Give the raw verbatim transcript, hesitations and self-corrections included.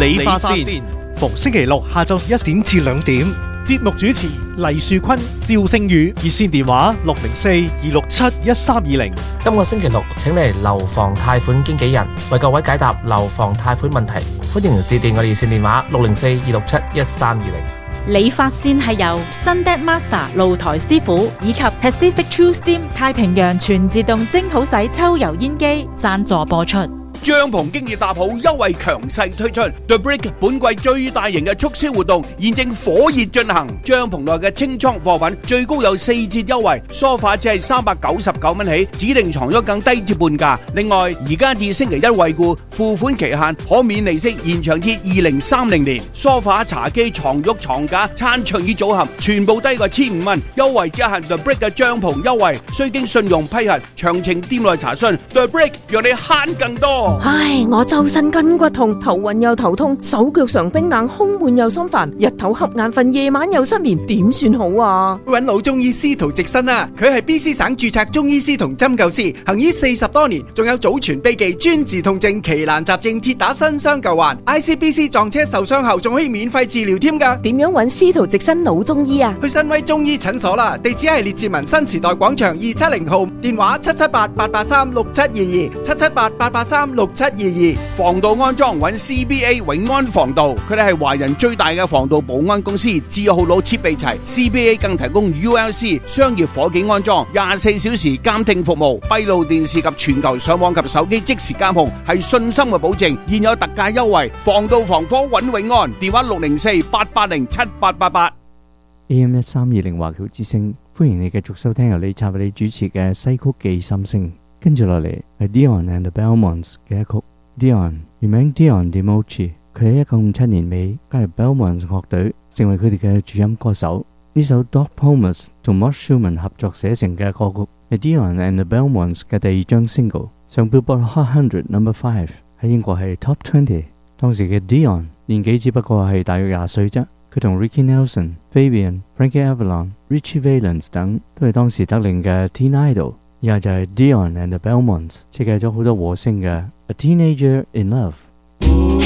理髮線， 逢星期六下晝一點至兩點。 節目主持黎樹坤、趙星宇， 熱線電話六零四二六七一三二零。 今個星期六請嚟樓房貸款經紀人為各位解答樓房貸款問題，歡迎致電我哋熱線電話六零四二六七一三二零。 理髮線係由 Sundet Master 露台師傅以及 Pacific True Steam 太平洋全自動蒸好洗抽油煙機贊助播出。 帳篷經已搭好，優惠強勢推出 The Brick 本季最大型嘅促銷活動現正火熱進行，帳篷內嘅清倉貨品最高有四折優惠，梳化只係三百九十九蚊起，指定床褥更低至半價。另外，而家至星期一惠顧，付款期限可免利息延長至二零三零年。梳化、茶几、床褥、床架、餐桌椅組合全部低過千五蚊，優惠只限 The Brick 嘅帳篷優惠，需經信用批核，詳情店內查詢。The Brick 讓你慳更多。 唉，我周身筋骨痛，頭暈又頭痛，手腳常冰冷，胸悶又心煩，日頭瞌眼瞓，夜晚又失眠，點算好啊？ 搵老中醫司徒直新啊，佢係 B C 省註冊中醫師同針灸師，行醫四十多年，仲有祖傳秘技專治痛症、奇難雜症，鐵打新傷舊患。I C B C 撞車受傷後仲可以免費治療添㗎。 點樣搵司徒直新老中醫啊？ 去新威中醫診所啦，地址係列治文新時代廣場二七零號，電話七七八八八三六七二二，七七八八八三六七二二。 防盜安裝揾 C B A 永安防盜，佢哋係華人最大嘅防盜保安公司，字號佬設備齊。C B A 更提供 U L C 商業火警安裝，廿四小時監聽服務，閉路電視及全球上網及手機即時監控，係信心嘅保證。現有特價優惠，防盜防火揾永安，電話六零四八八零七八八八。 A M 一三二零華僑之聲，歡迎你繼續收聽由李察為你主持嘅西曲記心聲。跟住落嚟係 Dion and the Belmonts 嘅一曲。Dion 原名 Dion DiMocci， 佢喺一九五七年尾加入 Belmonts 樂隊，成為佢哋嘅主音歌手。呢首 Doc Pomus 同 Mort Schumann 合作寫成嘅歌曲，係 Dion and the Belmonts 嘅第二張 single， 上 Billboard Hot one hundred Number Five， 喺英國係 Top twenty。當時嘅 Dion 年紀只不過係大約廿歲啫，佢同 Ricky Nelson、Fabian、Frankie Avalon、Richie Valens 等都係當時得令嘅 Teen Idol。以下就係 Dion and the Belmonts 設計咗好多和聲嘅 A Teenager in Love。